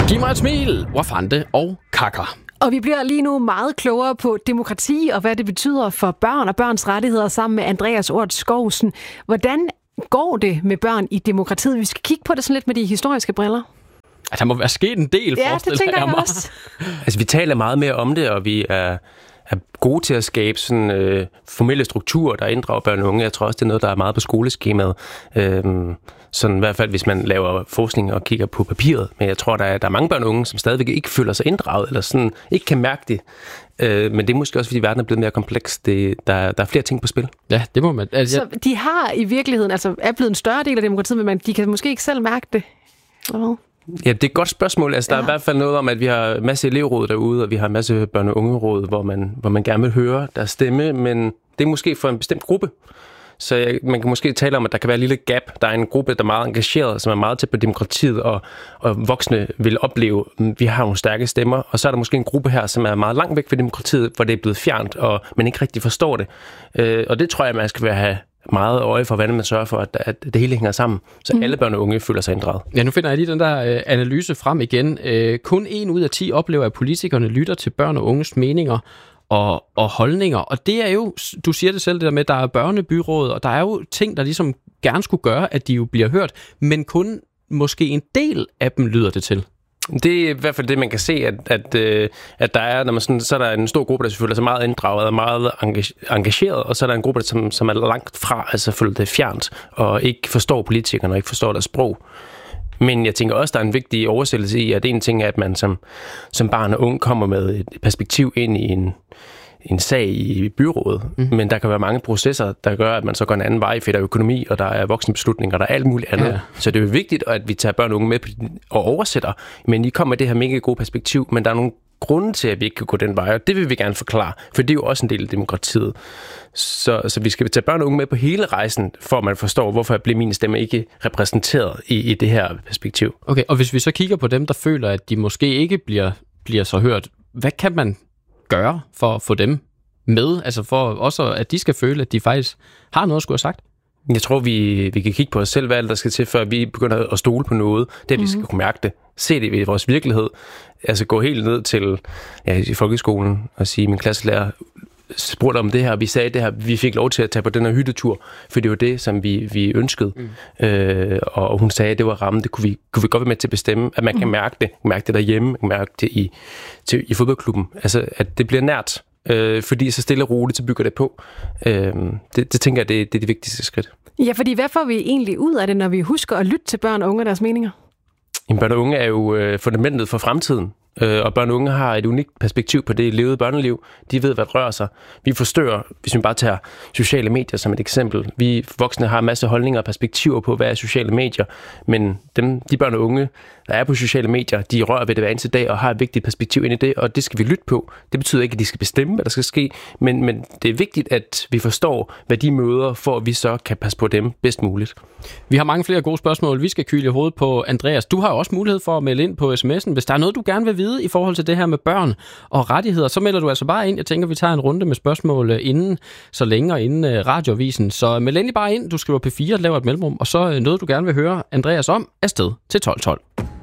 Giv mig et smil, Wafande og Kakker. Og vi bliver lige nu meget klogere på demokrati og hvad det betyder for børn og børns rettigheder sammen med Andreas Ort Skovsen. Hvordan går det med børn i demokratiet? Vi skal kigge på det sådan lidt med de historiske briller. Der må være sket en del, ja, det tænker jeg også. Altså, vi taler meget mere om det, og vi er gode til at skabe sådan formelle strukturer, der inddrager børn og unge. Jeg tror også, det er noget, der er meget på skoleskemaet. Sådan i hvert fald, hvis man laver forskning og kigger på papiret. Men jeg tror, der er mange børn og unge, som stadigvæk ikke føler sig inddraget, eller sådan ikke kan mærke det. Men det er måske også, fordi verden er blevet mere kompleks. Der er flere ting på spil. Ja, det må man. Altså, så de har i virkeligheden, altså er blevet en større del af demokratiet, men de kan måske ikke selv mærke det. Eller ja, det er et godt spørgsmål. Altså, der er i hvert fald noget om, at vi har en masse elevråd derude, og vi har en masse børne- og ungeråd, hvor man gerne vil høre deres stemme, men det er måske for en bestemt gruppe. Så man kan måske tale om, at der kan være et lille gap. Der er en gruppe, der er meget engageret, som er meget tæt på demokratiet, og voksne vil opleve, at vi har nogle stærke stemmer. Og så er der måske en gruppe her, som er meget langt væk fra demokratiet, hvor det er blevet fjernt, og man ikke rigtig forstår det. Og det tror jeg, man skal have meget øje for, hvordan man sørger for, at det hele hænger sammen, så alle børn og unge føler sig inddraget. Ja, nu finder jeg lige den der analyse frem igen. Kun 1 ud af 10 oplever, at politikerne lytter til børn og unges meninger og holdninger. Og det er jo, du siger det selv, det der med, at der er børnebyråd, og der er jo ting, der ligesom gerne skulle gøre, at de jo bliver hørt, men kun måske en del af dem lyder det til. Det er i hvert fald det, man kan se, at der er, når man sådan, så er der en stor gruppe, der selvfølgelig er så meget inddraget og meget engageret, og så er der en gruppe, som er langt fra, altså føler det fjernt, og ikke forstår politikerne og ikke forstår deres sprog. Men jeg tænker også, der er en vigtig oversættelse i, at en ting er, at man som barn og ung kommer med et perspektiv ind i en sag i byrådet, men der kan være mange processer, der gør, at man så går en anden vej, for der er økonomi, og der er voksenbeslutninger, der er alt muligt andet. Ja. Så det er jo vigtigt, at vi tager børn og unge med og oversætter, men I kommer med det her mega gode perspektiv, men der er nogle grunde til, at vi ikke kan gå den vej, og det vil vi gerne forklare, for det er jo også en del af demokratiet. Så vi skal tage børn og unge med på hele rejsen, for at man forstår, hvorfor bliver min stemme ikke repræsenteret i det her perspektiv. Okay, og hvis vi så kigger på dem, der føler, at de måske ikke bliver så hørt, hvad kan man gøre for at få dem med? Altså for også, at de skal føle, at de faktisk har noget at skulle have sagt? Jeg tror, vi kan kigge på os selv, hvad alt der skal til, før vi begynder at stole på noget. Det er, at vi skal kunne mærke det. Se det i vores virkelighed. Altså gå helt ned til i folkeskolen og sige, min klasselærer spurgte om det her, vi sagde det her, vi fik lov til at tage på den her hyttetur, for det var det, som vi ønskede. Og hun sagde, at det var rammen, det kunne vi godt være med til at bestemme, at man kan mærke det derhjemme, kan mærke det i fodboldklubben. Altså, at det bliver nært, fordi så stille og roligt, så bygger det på. Det tænker jeg, det er det vigtigste skridt. Ja, fordi hvad får vi egentlig ud af det, når vi husker at lytte til børn og unge og deres meninger? Jamen, børn og unge er jo fundamentet for fremtiden. Og børn og unge har et unikt perspektiv på det levede børneliv. De ved, hvad der rører sig. Vi forstørrer, hvis vi bare tager sociale medier som et eksempel. Vi voksne har en masse holdninger og perspektiver på, hvad er sociale medier. Men de børn og unge, der er på sociale medier, de rører ved det hver eneste dag og har et vigtigt perspektiv ind i det, og det skal vi lytte på. Det betyder ikke, at de skal bestemme, hvad der skal ske, men det er vigtigt, at vi forstår, hvad de møder, for at vi så kan passe på dem bedst muligt. Vi har mange flere gode spørgsmål. Vi skal kyle i hovedet på Andreas. Du har også mulighed for at melde ind på sms'en. Hvis der er noget, du gerne vil vide i forhold til det her med børn og rettigheder, så melder du altså bare ind. Jeg tænker, vi tager en runde med spørgsmål inden så længe og inden radioavisen. Så meld endelig bare ind. Du skriver P4, laver et mellemrum, og så noget, du gerne vil høre Andreas om, afsted til 1212.